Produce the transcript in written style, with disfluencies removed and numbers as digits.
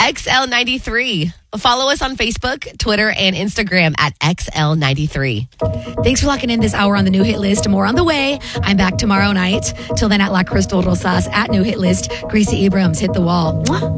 XL93. Follow us on Facebook, Twitter, and Instagram at XL93. Thanks for locking in this hour on the New Hit List. More on the way. I'm back tomorrow night. Till then, at La Crystal Rosas, at New Hit List. Gracie Abrams, hit the wall. Mwah.